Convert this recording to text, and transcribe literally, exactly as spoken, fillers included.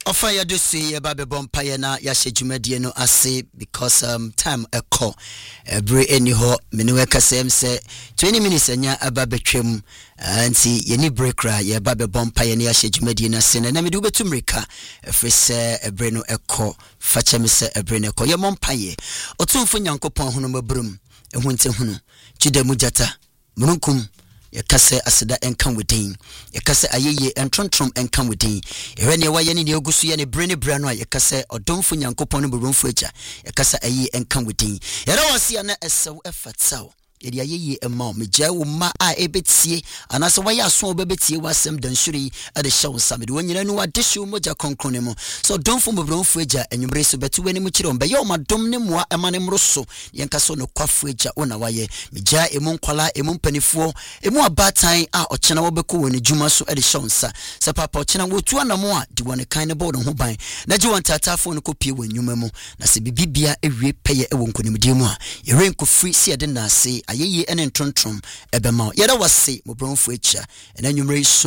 Ofa ya do see ya babe bompa ya na ya hye dwumadie no ase because um time ekọ every any ho me we kasem se twenty minutes anya aba betwam anti ye ni break ra ya babe bompa ya na ya hye dwumadie na se na me do betumrika efre se ebre no ekọ fache me se ebre no ekọ ye mompa ye otumfo nyankopon hono mabrum ehu nte hunu chidemu jata mununkum yakase aseda enkan within yakase ayeye entrontrom enkan within ehwe ne waye ne egusu ye ne brene bra no yakase odomfo nyankopon no burumfo acha yakase ayeye enkan within yera wase na esew efatsaw yedi ayeye ema me jawo ma a ebetie anase waye aso obebetie wasem danhuri ade hyew samede wonyina no adehyew moja konkrone mo so domfo burumfo acha enwumre so betu wani mu kire ombe ye omadom ne moa ema ne mroso yenkaso no kwafo acha ona waye me ja emu nkwala emu mpanifo emu abatan a ochena wobeko woni djuma so ade hyew nsa se papa ochena wotu anamo a di woni kan ne board ho ban na ji won tatafo no kopie wonwuma mu na se bibibia ewie peye ewo nkonimdie mu a yeren ko free si ade na ase ayeye ene ntontrom ebema yeda wase mo bronfo acha ena nwumre so